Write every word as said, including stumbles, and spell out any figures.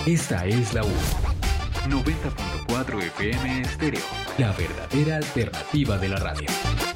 Esta es la U. noventa punto cuatro F M Estéreo. La verdadera alternativa de la radio.